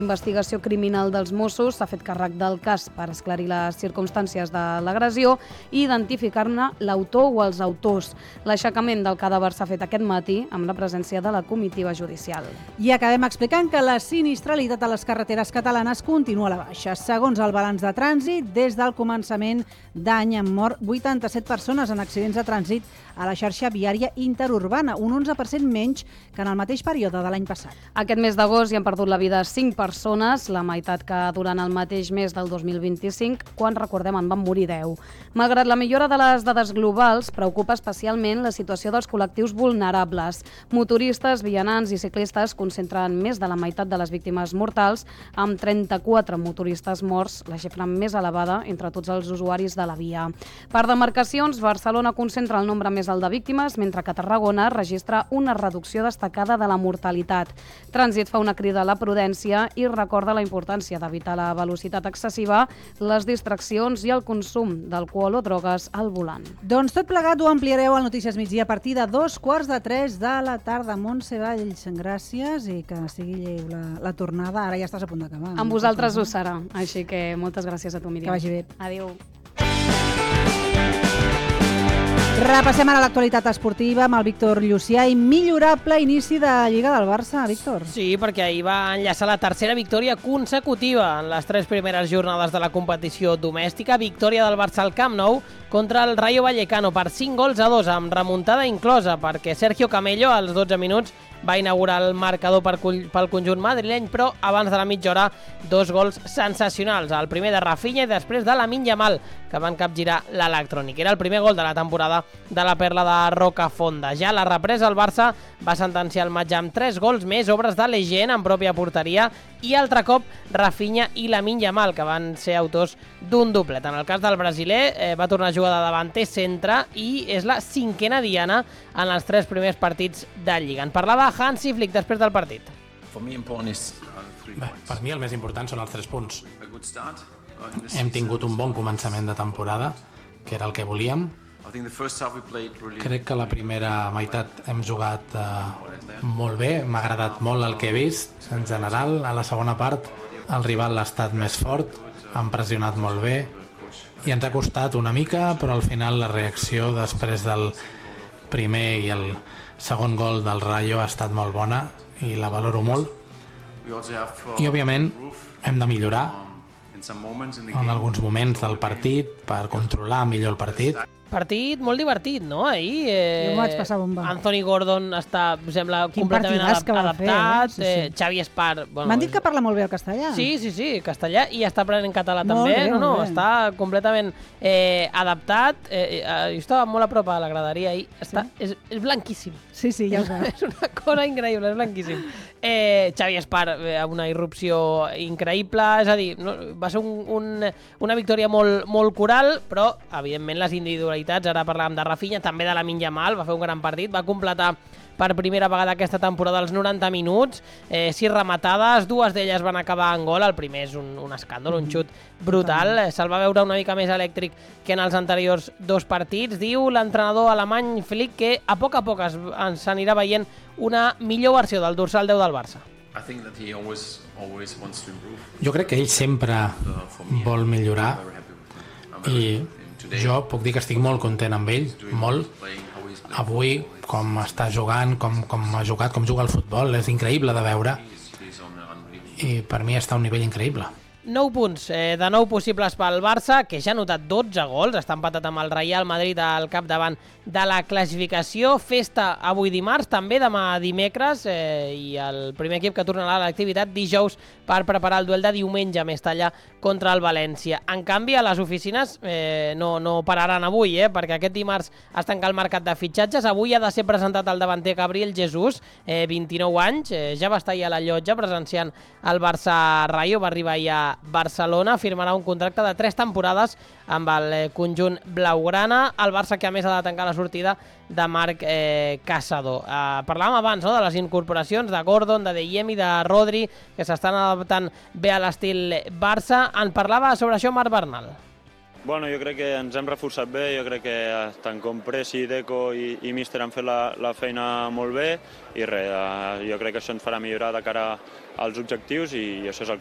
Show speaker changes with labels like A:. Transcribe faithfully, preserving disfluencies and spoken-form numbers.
A: Investigació criminal dels Mossos s'ha fet càrrec del cas per esclarir les circumstàncies de l'agressió i identificar-ne l'autor o els autors. L'aixecament del cadàver s'ha fet aquest matí amb la presència de la comitiva judicial.
B: I acabem explicant que la sinistralitat a les carreteres catalanes continua a la baixa. Segons el balanç de trànsit, des del començament d'any han mort vuitanta-set persones en accidents de trànsit a la xarxa viària interurbana, un onze per cent menys que en el mateix període de l'any passat.
A: Aquest mes d'agost hi han perdut la vida cinc persones, la meitat que durant el mateix mes del dos mil vint-i-cinc, quan, recordem, en van morir deu. Malgrat la millora de les dades globals, preocupa especialment la situació dels col·lectius vulnerables. Motoristes, vianants i ciclistes concentren més de la meitat de les víctimes mortals, amb trenta-quatre motoristes morts, la xifra més elevada entre tots els usuaris de la via. Per demarcacions, Barcelona concentra el nombre més alt de víctimes, mentre que Tarragona registra una reducció destacada de la mortalitat. Trànsit fa una crida a la prudència i recorda la importància d'evitar la velocitat excessiva, les distraccions i el consum d'alcohol o drogues al volant.
B: Doncs tot plegat ho ampliareu al Notícies Migdia a partir de dos quarts de tres de la tarda. Montse Valls, gràcies i que sigui lleu la, la tornada. Ara ja estàs a punt d'acabar.
A: Amb vosaltres ho serà, així que moltes gràcies a tu, Míriam.
B: Que vagi bé.
A: Adéu.
B: Repassem ara l'actualitat esportiva amb el Víctor Llucià i millorable inici de Lliga del Barça, Víctor.
C: Sí, perquè ahir va enllaçar la tercera victòria consecutiva en les tres primeres jornades de la competició domèstica. Victòria del Barça al Camp Nou contra el Rayo Vallecano per cinc gols a dos, amb remuntada inclosa, perquè Sergio Camello, als dotze minuts, va inaugurar el marcador pel conjunt madrileny, però abans de la mitja hora, dos gols sensacionals. El primer de Rafinha i després de Lamine Yamal, que van capgirar l'electrònic. Era el primer gol de la temporada de la perla de Rocafonda. Ja a la represa, el Barça va sentenciar el matx amb tres gols més, obres de Legend en pròpia porteria, i altre cop Rafinha i Lamine Yamal, que van ser autors d'un doblet. En el cas del brasiler, eh, va tornar a jugar de davanter centre i és la cinquena diana en els tres primers partits de Lliga. En parlava Hansi Flick després del partit.
D: Bé, per mi el més important són els tres punts. Hem tingut un bon començament de temporada, que era el que volíem. Crec que la primera meitat hem jugat eh, molt bé, m'ha agradat molt el que he vist. En general, a la segona part, el rival ha estat més fort, han pressionat molt bé i ens ha costat una mica, però al final la reacció després del primer i el segon gol del Rayo ha estat molt bona i la valoro molt. I, òbviament, hem de millorar en alguns moments del partit per controlar millor el partit.
C: Partit molt divertit, no? Ahir eh,
B: jo m'ho vaig passar bomba.
C: Anthony Gordon està, sembla,
B: Quin
C: completament adap adaptat.
B: Fer, eh? Sí, sí.
C: Eh, Xavi Espar... Bueno,
B: m'han dit que parla molt bé el castellà.
C: Sí, sí, sí, castellà, i està aprenent català
B: molt
C: també.
B: Bé,
C: no, no,
B: bé.
C: està completament eh, adaptat. Eh, eh, jo estava molt a prop a la graderia ahir. Està, sí? és, és blanquíssim.
B: Sí, sí, ja ho veig.
C: És una cosa increïble, és blanquíssim. Eh, Xavi Espar, eh, una irrupció increïble, és a dir, no, va ser un, un, una victòria molt, molt coral, però, evidentment, les individualitats, ara parlàvem de Rafinha, també de Lamine Yamal, va fer un gran partit, va completar per primera vegada aquesta temporada els noranta minuts, eh, sis rematades, dues d'elles van acabar en gol, el primer és un, un escàndol, un xut brutal, eh, se'l va veure una mica més elèctric que en els anteriors dos partits. Diu l'entrenador alemany Flick que a poc a poc s'anirà veient una millor versió del dorsal deu del Barça.
D: Jo crec que ell sempre vol millorar i jo puc dir que estic molt content amb ell, molt. Avui, com està jugant, com, com ha jugat, com juga al futbol, és increïble de veure i per mi està a un nivell increïble.
C: nou punts eh, de nou possibles pel Barça, que ja ha notat dotze gols, està empatat amb el Real Madrid al capdavant de la classificació. Festa avui dimarts, també demà dimecres, eh, i el primer equip que tornarà a l'activitat dijous per preparar el duel de diumenge a Mestalla contra el València. En canvi, a les oficines eh, no, no pararan avui, eh, perquè aquest dimarts es tanca el mercat de fitxatges. Avui ha de ser presentat el davanter Gabriel Jesús, eh, vint-i-nou anys, eh, ja va estar ahir a la llotja presenciant el Barça Rayo, va arribar ahir a Barcelona, firmarà un contracte de tres temporades amb el conjunt blaugrana. El Barça que a més ha de tancar la sortida de Marc eh, Casado. Eh, parlàvem abans, no?, de les incorporacions de Gordon, de De Jong i de Rodri, que s'estan adaptant bé a l'estil Barça. En parlava sobre això Marc Bernal.
E: Bueno, jo crec que ens hem reforçat bé, jo crec que tant com Presi, Deco i, i Míster han fet la, la feina molt bé i res, jo crec que això ens farà millorar de cara als objectius i això és el